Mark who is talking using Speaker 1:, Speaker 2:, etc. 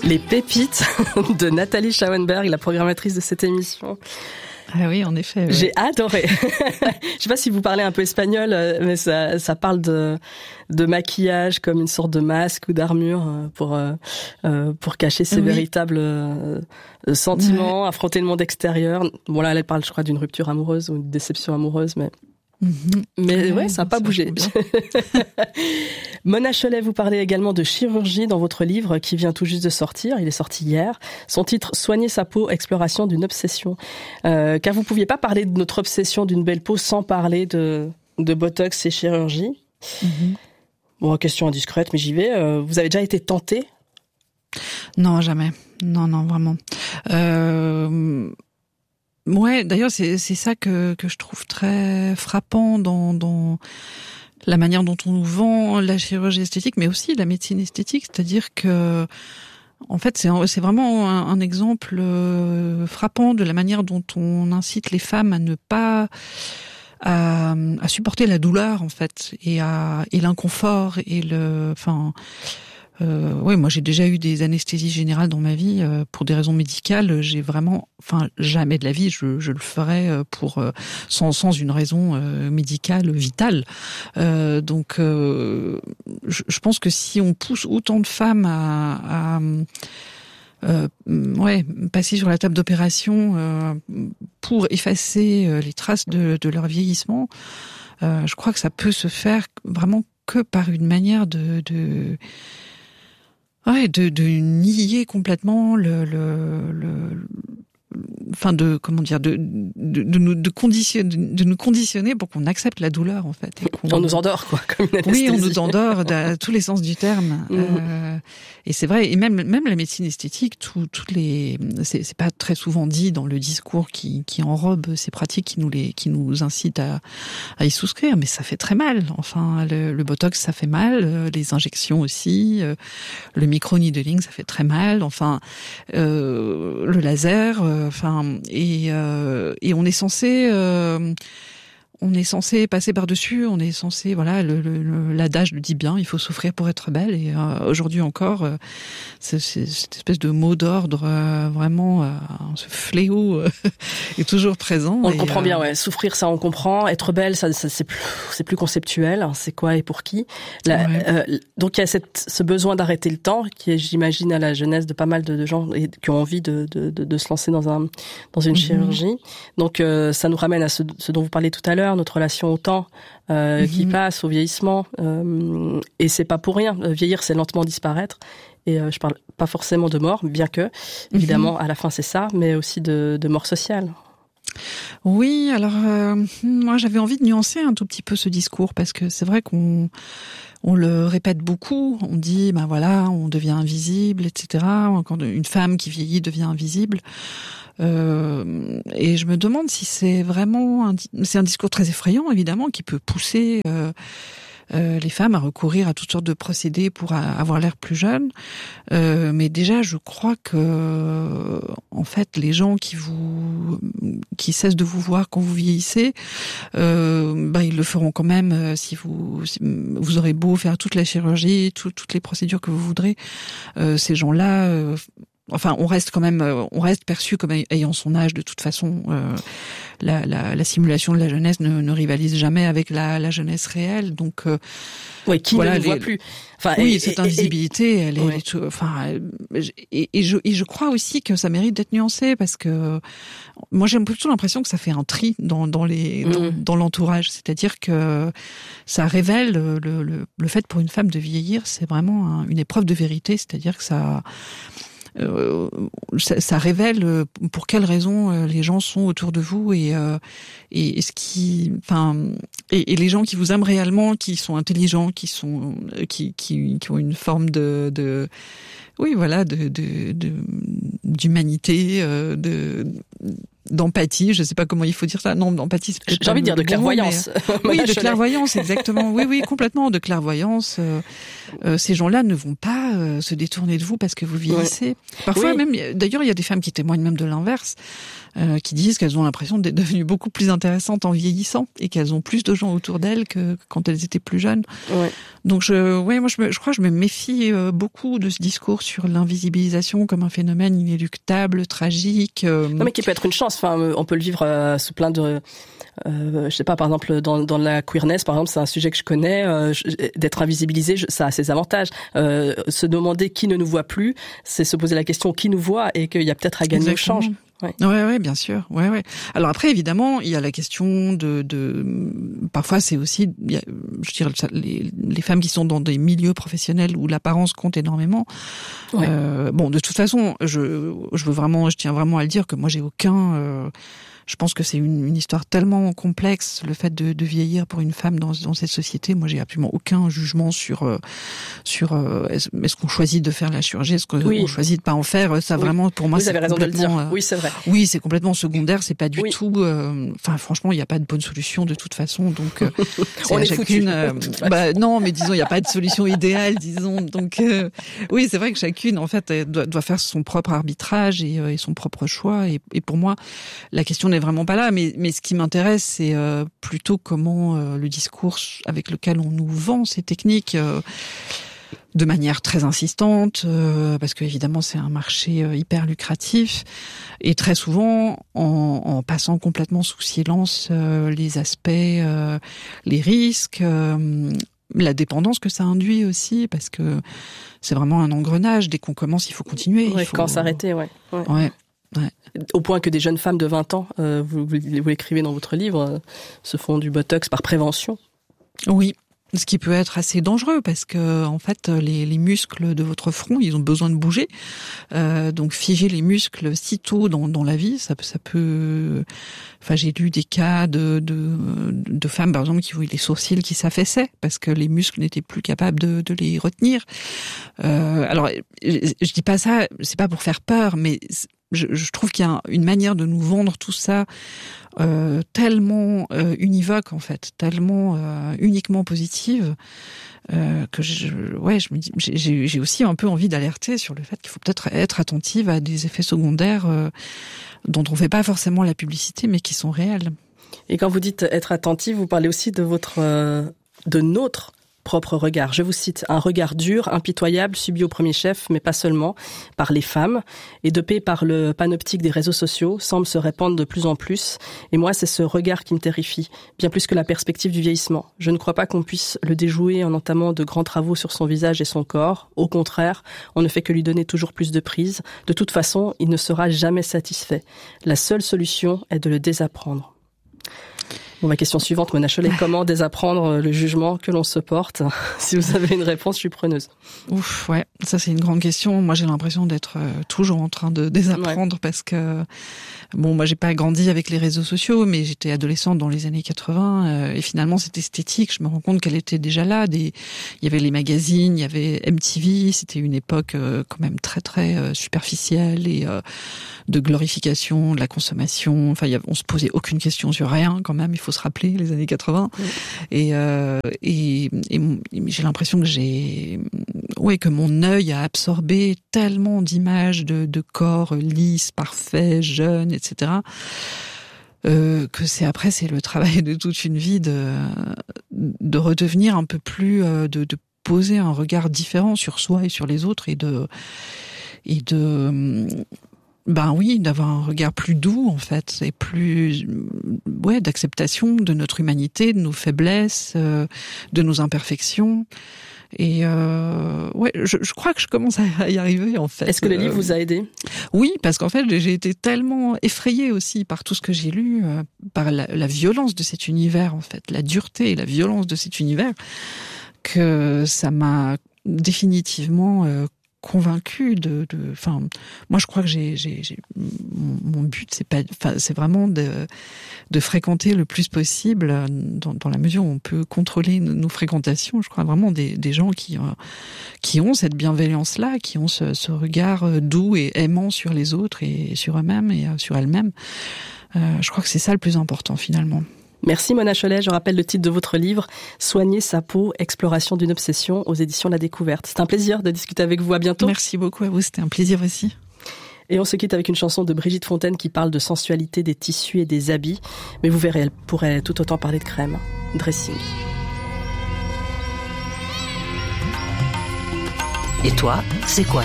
Speaker 1: Les pépites de Nathalie Schauenberg, la programmatrice de cette émission.
Speaker 2: Ah oui, en effet. Ouais.
Speaker 1: J'ai adoré. Je sais pas si vous parlez un peu espagnol, mais ça parle de maquillage comme une sorte de masque ou d'armure pour cacher ses véritables sentiments, affronter le monde extérieur. Bon là, elle parle, je crois, d'une rupture amoureuse ou une déception amoureuse, mais... Mais ouais, ça n'a pas bougé. Mona Cholet, vous parlez également de chirurgie dans votre livre qui vient tout juste de sortir. Il est sorti hier. Son titre, Soigner sa peau, exploration d'une obsession. Car vous pouviez pas parler de notre obsession d'une belle peau sans parler de botox et chirurgie. Bon, question indiscrète, mais j'y vais. Vous avez déjà été tentée?
Speaker 2: Non, jamais. Non, vraiment. Ouais, d'ailleurs, c'est ça que je trouve très frappant dans la manière dont on nous vend la chirurgie esthétique, mais aussi la médecine esthétique, c'est-à-dire que, en fait, c'est vraiment un exemple frappant de la manière dont on incite les femmes à ne pas à supporter la douleur, en fait, et l'inconfort et oui, moi j'ai déjà eu des anesthésies générales dans ma vie pour des raisons médicales. J'ai vraiment, jamais de la vie je le ferais sans une raison médicale vitale. Donc, je pense que si on pousse autant de femmes à passer sur la table d'opération pour effacer les traces de leur vieillissement, je crois que ça peut se faire vraiment que par une manière de nier complètement de nous conditionner pour qu'on accepte la douleur, en fait.
Speaker 1: On nous endort, quoi, comme une anesthésie.
Speaker 2: Oui, on nous endort dans tous les sens du terme. Et c'est vrai, et même la médecine esthétique, c'est pas très souvent dit dans le discours qui enrobe ces pratiques, qui nous incite à y souscrire, mais ça fait très mal. Enfin, le botox, ça fait mal, les injections aussi, le micro-needling, ça fait très mal. Enfin, le laser, et on est censé passer par-dessus, on est censé, l'adage le dit bien, il faut souffrir pour être belle, et aujourd'hui encore, cette espèce de mot d'ordre, vraiment, ce fléau est toujours présent.
Speaker 1: On le comprend bien, ouais. Souffrir, ça on comprend. Être belle, ça c'est plus conceptuel. C'est quoi et pour qui? Donc il y a ce besoin d'arrêter le temps qui est, j'imagine, à la jeunesse de pas mal de gens qui ont envie de se lancer dans une chirurgie. Donc ça nous ramène à ce dont vous parlez tout à l'heure, notre relation au temps qui passe, au vieillissement, et c'est pas pour rien. Vieillir, c'est lentement disparaître, et je parle pas forcément de mort, bien que évidemment à la fin c'est ça, mais aussi de mort sociale.
Speaker 2: Oui, alors moi j'avais envie de nuancer un tout petit peu ce discours, parce que c'est vrai qu'on le répète beaucoup, on dit on devient invisible, etc. Quand une femme qui vieillit devient invisible. Et je me demande si c'est vraiment c'est un discours très effrayant, évidemment, qui peut pousser les femmes à recourir à toutes sortes de procédés pour avoir l'air plus jeunes. Mais déjà, je crois que, en fait, les gens qui cessent de vous voir quand vous vieillissez, ils le feront quand même si vous aurez beau faire toute la chirurgie, toutes les procédures que vous voudrez. Ces gens-là, on reste perçu comme ayant son âge de toute façon. La simulation de la jeunesse ne rivalise jamais avec la jeunesse réelle, donc
Speaker 1: qui ne le voit plus.
Speaker 2: Cette invisibilité, je crois aussi que ça mérite d'être nuancé, parce que moi j'ai plutôt l'impression que ça fait un tri dans l'entourage, c'est-à-dire que ça révèle le fait pour une femme de vieillir, c'est vraiment une épreuve de vérité, c'est-à-dire que ça révèle pour quelles raisons les gens sont autour de vous, et les gens qui vous aiment réellement, qui sont intelligents, qui ont une forme d'humanité, d'empathie, je sais pas comment il faut dire ça. Non, d'empathie, c'est peut-être
Speaker 1: j'ai envie de dire de clairvoyance.
Speaker 2: Oui, de clairvoyance, exactement. Oui, complètement de clairvoyance. Ces gens-là ne vont pas se détourner de vous parce que vous vieillissez. Parfois même, d'ailleurs, il y a des femmes qui témoignent même de l'inverse, qui disent qu'elles ont l'impression d'être devenues beaucoup plus intéressantes en vieillissant et qu'elles ont plus de gens autour d'elles que quand elles étaient plus jeunes. Ouais. Donc moi je crois que je me méfie beaucoup de ce discours sur l'invisibilisation comme un phénomène inéluctable, tragique.
Speaker 1: Non, mais qui peut être une chance. Enfin, on peut le vivre sous plein de, je sais pas, par exemple dans la queerness, par exemple, c'est un sujet que je connais. D'être invisibilisé, ça a ses avantages. Se demander qui ne nous voit plus, c'est se poser la question qui nous voit et qu'il y a peut-être à gagner au change.
Speaker 2: Ouais, bien sûr. Ouais. Alors après, évidemment, il y a la question de parfois c'est aussi, je dirais, les femmes qui sont dans des milieux professionnels où l'apparence compte énormément. Ouais. De toute façon, je tiens vraiment à le dire que moi j'ai aucun. Je pense que c'est une histoire tellement complexe, le fait de vieillir pour une femme dans cette société. Moi, j'ai absolument aucun jugement sur est-ce qu'on choisit de faire la chirurgie, est-ce qu'on choisit de pas en faire. Ça vraiment, pour moi,
Speaker 1: vous avez raison de le dire. Oui, c'est vrai.
Speaker 2: Oui, c'est complètement secondaire. C'est pas du tout. Enfin, franchement, il n'y a pas de bonne solution de toute façon. Donc,
Speaker 1: on est foutu.
Speaker 2: Non, mais disons, il n'y a pas de solution idéale, disons. Donc, oui, c'est vrai que chacune, en fait, doit faire son propre arbitrage et son propre choix. Et pour moi, la question n'est vraiment pas là, mais ce qui m'intéresse, c'est plutôt comment le discours avec lequel on nous vend ces techniques de manière très insistante, parce que évidemment c'est un marché hyper lucratif, et très souvent en passant complètement sous silence les aspects, les risques, la dépendance que ça induit aussi, parce que c'est vraiment un engrenage. Dès qu'on commence, il faut continuer.
Speaker 1: Il faut quand s'arrêter, ouais. Au point que des jeunes femmes de 20 ans, vous l'écrivez dans votre livre, se font du botox par prévention.
Speaker 2: Oui, ce qui peut être assez dangereux parce que en fait les muscles de votre front, ils ont besoin de bouger. Donc figer les muscles si tôt dans la vie, ça peut. Enfin, j'ai lu des cas de femmes par exemple qui ont eu les sourcils qui s'affaissaient parce que les muscles n'étaient plus capables de les retenir. Alors je dis pas ça, c'est pas pour faire peur, mais je trouve qu'il y a une manière de nous vendre tout ça tellement univoque en fait, tellement uniquement positive que je me dis, j'ai aussi un peu envie d'alerter sur le fait qu'il faut peut-être être attentive à des effets secondaires dont on fait pas forcément la publicité mais qui sont réels.
Speaker 1: Et quand vous dites être attentive, vous parlez aussi de notre propre regard. Je vous cite: un regard dur, impitoyable, subi au premier chef, mais pas seulement, par les femmes, et dopé par le panoptique des réseaux sociaux, semble se répandre de plus en plus. Et moi, c'est ce regard qui me terrifie, bien plus que la perspective du vieillissement. Je ne crois pas qu'on puisse le déjouer en entamant de grands travaux sur son visage et son corps. Au contraire, on ne fait que lui donner toujours plus de prise. De toute façon, il ne sera jamais satisfait. La seule solution est de le désapprendre. Bon, ma question suivante, Mona Chollet, comment désapprendre le jugement que l'on se porte? Si vous avez une réponse, je suis preneuse.
Speaker 2: Ouf, ouais, ça c'est une grande question. Moi, j'ai l'impression d'être toujours en train de désapprendre parce que, bon, moi j'ai pas grandi avec les réseaux sociaux, mais j'étais adolescente dans les années 80 et finalement cette esthétique, je me rends compte qu'elle était déjà là. Il y avait les magazines, il y avait MTV, c'était une époque quand même très très superficielle et de glorification de la consommation. Enfin, on se posait aucune question sur rien quand même. Il faut se rappeler les années 80. Et j'ai l'impression que mon œil a absorbé tellement d'images de corps lisses, parfaits, jeunes, etc. Que c'est le travail de toute une vie de redevenir un peu plus, de poser un regard différent sur soi et sur les autres d'avoir un regard plus doux en fait, et plus d'acceptation de notre humanité, de nos faiblesses, de nos imperfections. Et je crois que je commence à y arriver en fait.
Speaker 1: Est-ce que le livre vous a aidé?
Speaker 2: Oui, parce qu'en fait j'ai été tellement effrayée aussi par tout ce que j'ai lu, par la violence de cet univers en fait, la dureté et la violence de cet univers, que ça m'a définitivement convaincue enfin, moi je crois que mon but c'est vraiment de fréquenter le plus possible dans la mesure où on peut contrôler nos fréquentations. Je crois vraiment des gens qui ont cette bienveillance-là, qui ont ce regard doux et aimant sur les autres et sur eux-mêmes et sur elles-mêmes. Je crois que c'est ça le plus important finalement.
Speaker 1: Merci Mona Cholet, je rappelle le titre de votre livre « Soigner sa peau, exploration d'une obsession » aux éditions La Découverte. C'est un plaisir de discuter avec vous, à bientôt.
Speaker 2: Merci beaucoup à vous, c'était un plaisir aussi.
Speaker 1: Et on se quitte avec une chanson de Brigitte Fontaine qui parle de sensualité des tissus et des habits. Mais vous verrez, elle pourrait tout autant parler de crème, dressing.
Speaker 3: Et toi, c'est quoi ton genre ?